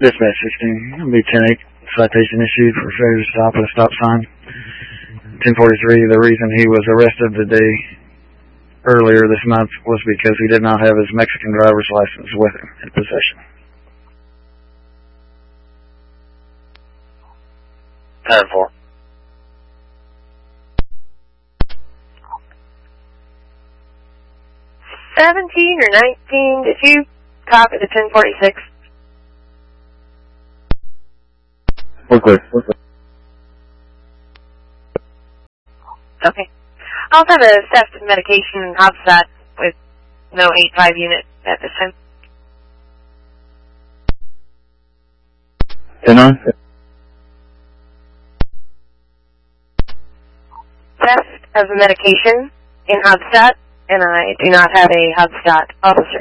Dispatch 16. It'll be 10-8 citation issued for failure to stop at a stop sign. 1043, the reason he was arrested the day earlier this month was because he did not have his Mexican driver's license with him in possession. 10-4. $17 or $19, did you copy the 1046? We're clear. Okay. I also have a theft of medication Hobsat with no 8.5 unit at this time. 10-9. Theft of medication in Hobsat, and I do not have a Hobsat officer.